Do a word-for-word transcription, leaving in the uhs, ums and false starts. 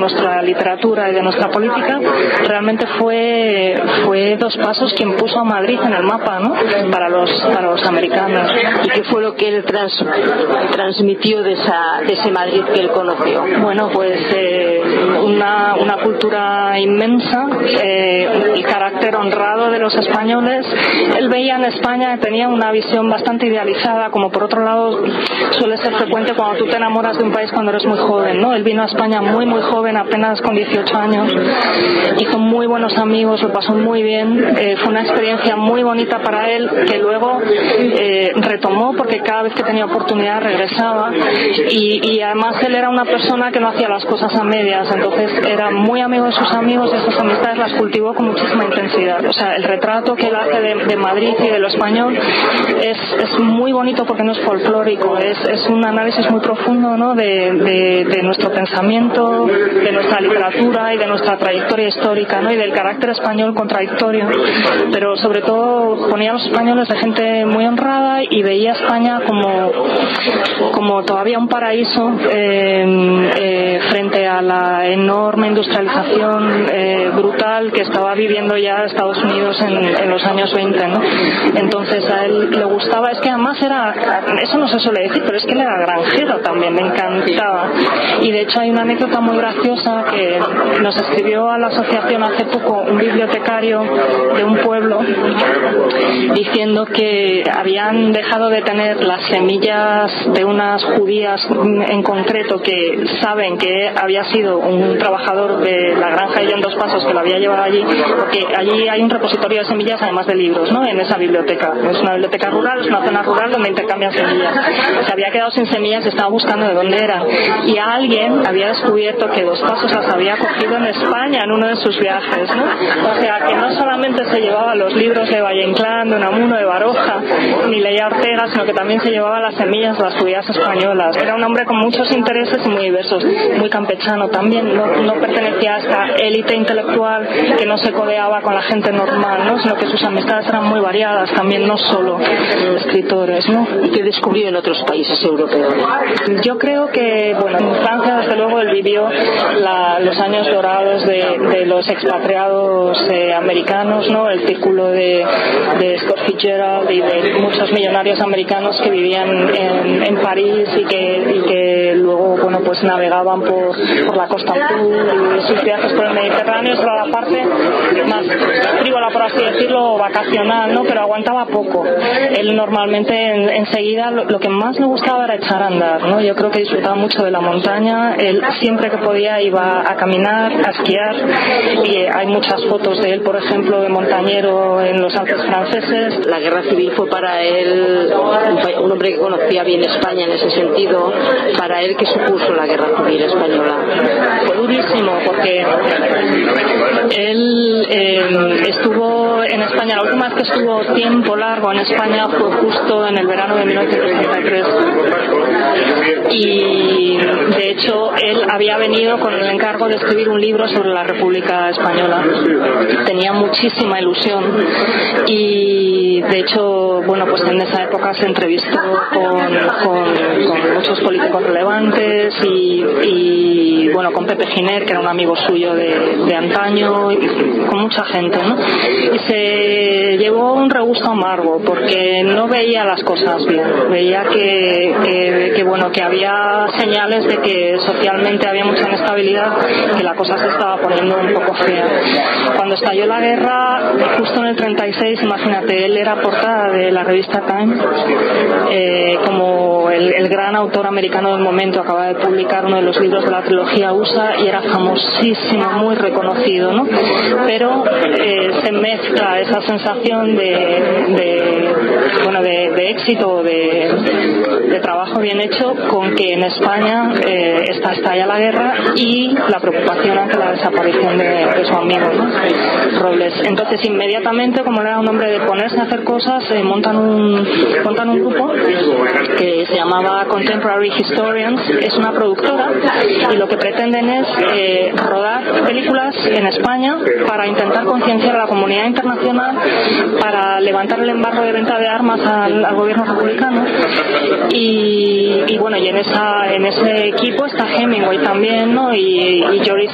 nuestra literatura y de nuestra política, realmente fue fue Dos Pasos quien puso a Madrid en el mapa, ¿no? Para los para los americanos. ¿Y qué fue lo que él trans, transmitió de esa de ese Madrid que él conoció? Bueno, pues eh, una una cultura inmensa, eh, el carácter honrado de los españoles. Él veía en España, tenía una visión bastante idealizada, como por otro lado suele ser frecuente cuando tú te enamoras de un país cuando eres muy joven, ¿no? Él vino a España muy muy joven, apenas con dieciocho años, hizo muy buenos amigos, lo pasó muy bien, eh, fue una experiencia muy bonita para él, que luego eh, retomó porque cada vez que tenía oportunidad regresaba, y, y además él era una persona que no hacía las cosas a medias, entonces era muy amigo de sus amigos y esas amistades las cultivó con muchísima intensidad. O sea, el retrato que él hace de, de Madrid y de lo español es, es muy bonito porque no es folclórico, es, es un análisis muy profundo, ¿no? de, de, de nuestro pensamiento, de nuestra literatura y de nuestra trayectoria histórica, ¿no? Y del carácter español contradictorio, pero sobre todo ponía a los españoles de gente muy honrada y veía a España como, como todavía un paraíso eh, eh, frente a la enorme industrialización eh, brutal que estaba viviendo ya Estados Unidos en, en los años veinte, ¿no? Entonces a él le gustaba, es que además era, eso no se suele decir, pero es que él era granjero también, le encantaba. Y de hecho hay una anécdota muy graciosa que nos escribió a la asociación hace poco un bibliotecario de un pueblo diciendo que habían dejado de tener las semillas de unas judías en concreto que saben que había sido un trabajador de la granja y en Dos Pasos que lo había llevado allí, porque allí hay un repositorio de semillas además de libros, ¿no? En esa biblioteca, es una biblioteca rural, es una zona rural donde intercambian semillas. Se había quedado sin semillas, estaba buscando de dónde eran, y alguien había descubierto que Dos Pasos las había cogido en España en uno de sus viajes, ¿no? O sea, que no solamente se llevaba los libros de Valle Inclán, de Unamuno, de Baroja, ni leía Ortega, sino que también se llevaba las semillas de las judías españolas. Era un hombre con muchos intereses y muy diversos, muy campechano también, no, no pertenecía a esta élite intelectual que no se codeaba con la gente normal, ¿no? Sino que sus amistades eran muy variadas, también no solo escritores, ¿no? ¿Y qué descubrió en otros países europeos? Yo creo que, bueno, en Francia desde luego él vivió la, los años dorados de, de los expatriados eh, americanos, ¿no? El círculo de, de Scott Fitzgerald y de muchos millonarios americanos que vivían en, en París y que, y que luego, bueno, pues navegaban por, por la costa sur, y sus viajes por el Mediterráneo. Esa era la parte más frívola, por así decirlo, vacacional, ¿no? Pero aguantaba poco. Él normalmente en, enseguida lo, lo que más le gustaba era echar a andar, ¿no? Yo creo que disfrutaba mucho de la montaña. Él siempre que podía iba a caminar, a esquiar, y hay muchas fotos de él, por ejemplo, de montañero en los Alpes franceses. La guerra civil fue para él un, un hombre que conocía bien España en ese sentido. Para él, ¿qué supuso la guerra civil española? Fue durísimo porque él eh, estuvo en España, la última vez que estuvo tiempo largo en España fue justo en el verano de mil novecientos treinta y tres, y de hecho él había venido con el encargo de escribir un libro sobre la República Española. Tenía muchísima ilusión y de hecho, bueno, pues en esa época se entrevistó con, con, con muchos políticos relevantes y, y bueno, con Pepe Giner, que era un amigo suyo de, de antaño, y con mucha gente, ¿no? Y se llevó un regusto amargo porque no veía las cosas bien, veía que, que, que bueno, que había señales de que socialmente había mucha inestabilidad, que la cosa se estaba poniendo un poco fea. Cuando estalló la guerra, justo en el treinta y seis, imagínate, él era portada de la revista Time, eh, como el, el gran autor americano del momento, acaba de publicar uno de los libros de la trilogía U S A y era famosísimo, muy reconocido, ¿no? Pero eh, se mezcla esa sensación de, de bueno, de, de éxito, de, de trabajo bien hecho, con que en España eh, está estalla la guerra y la preocupación ante la desaparición de, de su amigo, ¿no? Robles. Entonces inmediatamente, como era un hombre de ponerse a hacer cosas, eh, montan un montan un grupo que se llamaba Contemporary Historians. Es una productora y lo que pretenden es eh, rodar películas en España para intentar concienciar a la comunidad internacional, para levantar el embargo de venta de armas al, al gobierno republicano. Y, y bueno, y en esa en ese equipo está Hemingway también, ¿no? Y, y Joris